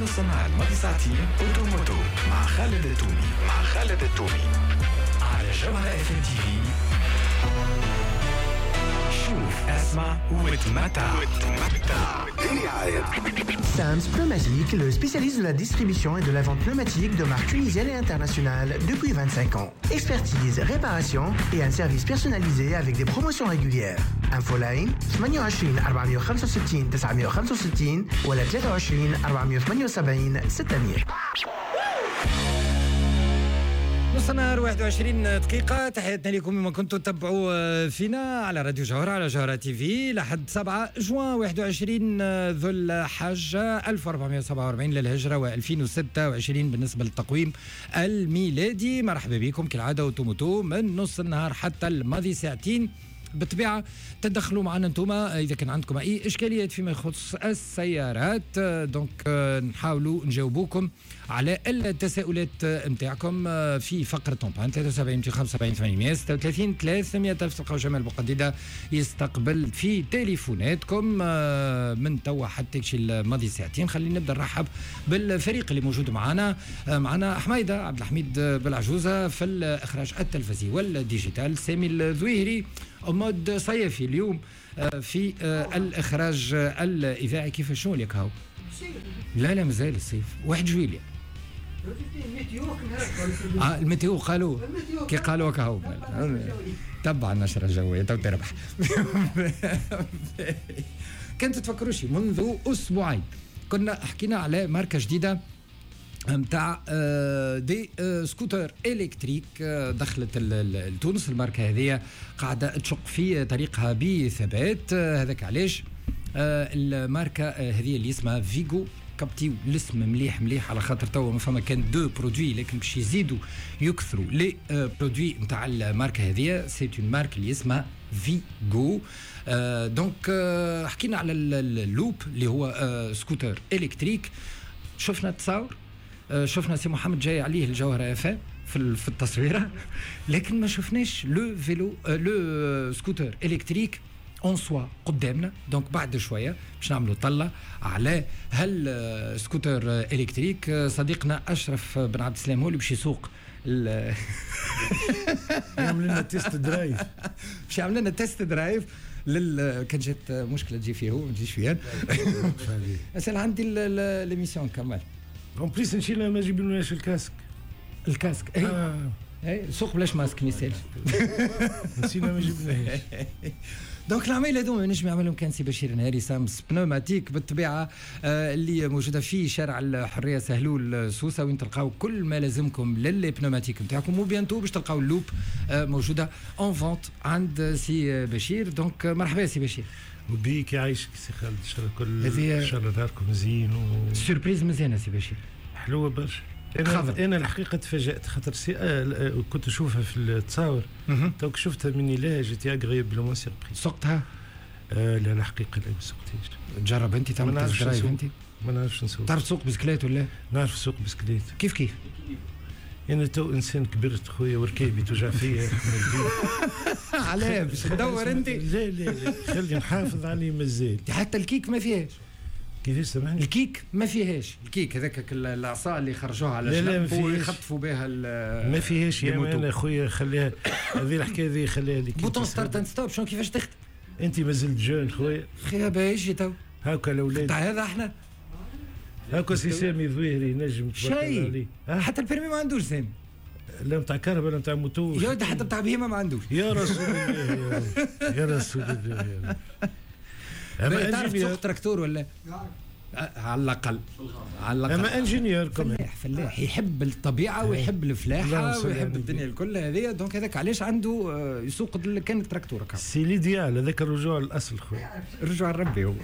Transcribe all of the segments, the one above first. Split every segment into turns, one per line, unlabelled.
نص النهار الماضي ساعتين اوتوموتو مع خالد التومي على جوهرة اف ام تي في. شوف اسمع وتمتع.
Sams Pneumatique, le spécialiste de la distribution et de la vente pneumatique de marques tunisiennes et internationales depuis 25 ans. Expertise, réparation et un service personnalisé avec des promotions régulières. Infoline 28 465 965 ولا 23 478 600.
نص النهار 21 دقيقة. تحياتنا لكم مما كنتوا تتبعوا فينا على راديو جوهرة على جوهرة تي في لحد 7 جوان 21 ذو الحجة 1447 للهجرة و2026 بالنسبة للتقويم الميلادي. مرحبا بكم كالعادة وتوموتو من نص النهار حتى الماضي ساعتين. بالطبيعة تدخلوا معنا انتوما إذا كان عندكم أي إشكاليات فيما يخص السيارات. دونك نحاولوا نجاوبوكم على التساؤلات متاعكم في فقرة طومبان 73 75 800 36 300. تلقاو جمال بقديدة يستقبل في تليفوناتكم من توا حتى شي الماضي ساعتين. خلينا نبدأ نرحب بالفريق اللي موجود معنا حميدة عبد الحميد بالعجوزة في الإخراج التلفزي والديجيتال، سامي الزويهري مود صيفي اليوم في الإخراج الإذاعي. كيف شنو لك هاو؟ لا مازال الصيف 1 جويلية. الميتيو قالوا كي قالوا هاو تبع النشرة الجوية تو تربح. كنت تفكروش منذ أسبوعين كنا حكينا على ماركة جديدة متاع دي سكوتر إلكتريك دخلت لتونس. الماركة هذه قاعدة تشق في طريقها بثبات. هذاك علاش الماركة هذه اللي اسمها فيغو كابتيو الاسم مليح على خاطر توا ما فما كان دو برودوي لكن باش يزيدوا يكثروا لي برودوي نتاع الماركة هذه. سي اون مارك اللي اسمها فيغو. دونك حكينا على اللوب اللي هو سكوتر إلكتريك. شفنا تصاور، شفنا سي محمد جاي عليه الجوهرة في التصويرة، لكن ما شفناش لو فيلو لو سكوتر إلكتريك اون سوا قدامنا. دونك بعد شويه باش نعملوا طله على هل سكوتر الكتريك. صديقنا اشرف بن عبد السلام هو اللي باش يسوق
يعمل لنا تيست درايف.
باش يعمل لنا تيست درايف كان جات مشكله تجي فيه هو ما تجيش فيها. اسال عندي ليميسيون كمل
اون بليس نشيل ما جيبولناش الكاسك.
اي سوق بلاش ماسك ميساج.
نسينا ما جبناهش.
دونك العمايل هذوما نجم يعملهم كان سي بشير نهاري سامس بنوماتيك بالطبيعه اللي موجوده في شارع الحريه سهلول سوسه، وين تلقاو كل ما لازمكم للبنوماتيك نتاعكم. وبيانتو باش تلقاو اللوب موجوده اون فونت عند سي بشير. دونك مرحبا سي بشير.
وبيك يعيشك سي خالد. ان شاء الله كل ان شاء الله داركم زين
سوربريز مزيانه سي بشير،
حلوه برشا. انا الحقيقه تفاجات خاطر كنت اشوفها في التصاور توك شفتها مني لا جيتي اغريبلمون سيربريز.
سقتها؟
لا الحقيقه لا ما سقتيش.
تجرب انت تعمل تست درايف انت؟
ما نعرفش نسوق.
تعرف تسوق بسكليت ولا؟
نعرف نسوق بسكليت.
كيف؟
انا تو انسان كبرت خويا وركيبي توجع فيا.
علاه باش تدور انت؟
لا خلي نحافظ عليه مازال.
حتى الكيك ما فيهاش.
كيفاش سامحني؟
الكيك ما فيهاش. الكيك هذاك العصا اللي خرجوها على الشنب ويخطفوا بها
ما فيهاش يا انا خويا. خليها هذه الحكايه هذه خليها لك.
بوتون ستارت اند ستوب شنو كيفاش تخدم؟
انت مازلت جون خويا.
خير بايش تو
هاكا الاولاد
تاع هذا احنا
هاكا سي سامي ظويري نجم
شيء. حتى البرمي ما عندوش سامي.
لا نتاع كهرباء لا نتاع موتور.
يا حتى نتاع بهيمه ما عندوش.
يا رسول الله يا رسول الله.
تعرف تسوق تراكتور ولا؟ على الأقل
أما انجينيور
فلاح يحب الطبيعة ويحب الفلاحة ويحب الدنيا الكل هذه. دونك هذاك علاش عنده يسوق كان التراكتور.
سي ليديال هذاك الرجوع للأصل خويا.
الرجوع لربي هو.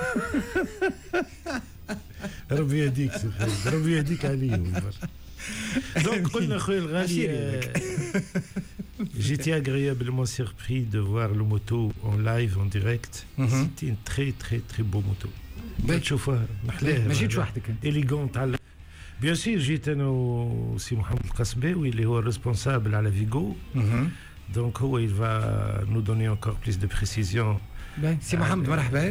ربي يهديك ربي يهديك عليهم. دونك قلنا خويا الغالي j'étais agréablement surpris de voir le moto en live en direct. C'était une très beau moto. تشوفها محلاها
ما جيتش وحدك
إليغونت على بيان سير. جيت انا وسي محمد القصباوي اللي هو الريسبونسابل على فيغو. دونك هو il va nous donner encore plus de précision.
سي محمد مرحبا.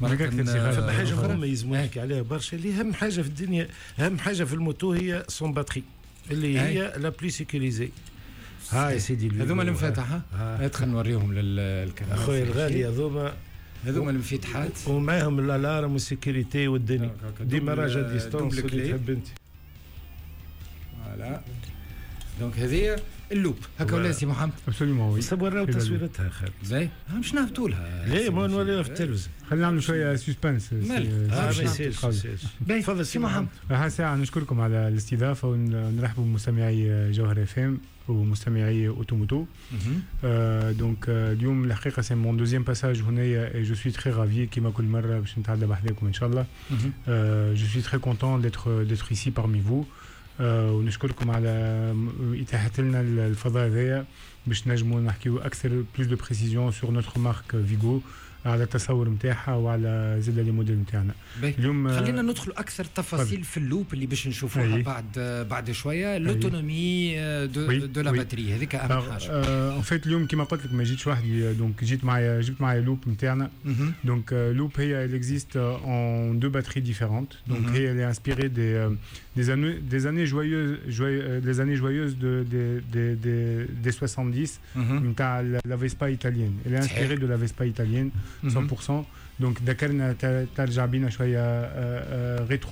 حاجه مهمه يلزم نحكي عليها برشا اللي اهم حاجه في الدنيا اهم حاجه في الموتو هي سون باتري اللي هي لا بلي سيكوريزي هاي سيدي
هذوما المفاتح ادخل نوريهم للكاميرا
اخويا الغالي هذوما
المفاتحات
ومعاهم الالارم والسيكوريتي والدنيا ديما راجع ديستونس اللي تحب انت
فوالا دونك هذه اللوب هكا ولا سي محمد
ابسوليومون وي
صور تصويرتها خالد
زي مش نهبطوا لها
ليه ما نوليها في التلفزيون
خلينا نعملوا شويه سسبنس
ما يصيرش تفضل سي محمد
ها ساعه نشكركم على الاستضافه ونرحبوا بمستمعي جوهر اف ام ومستمعي اوتوموتو دونك اليوم الحقيقه سي مون دوزيام باساج هنايا اي جو سوي تري رافي كيما كل مره باش نتعدى بحذاكم ان شاء الله جو سوي تري كونتون ديتر ايسي بارمي فو ونشكركم على إتاحة لنا الفضاء هذايا باش نجموا نحكيو أكثر بلوس دو بريسيزيون سور نوتر مارك فيغو على التصور نتاعها وعلى زاد لي موديل نتاعنا.
اليوم خلينا ندخلوا اكثر تفاصيل في اللوب اللي باش نشوفوها بعد شويه لوتونومي دو لا باتري هذيك اهم حاجه.
ان فيت اليوم كما قلت لك ما جيتش وحدي دونك جبت معايا لوب نتاعنا دونك لوب هي elle existe en deux batteries différentes donc elle est inspirée des années joyeuses des 70 نتاع la Vespa italienne. Elle est inspirée de la Vespa italienne 100%. Donc ذكرنا ترجع بينا شويه ريترو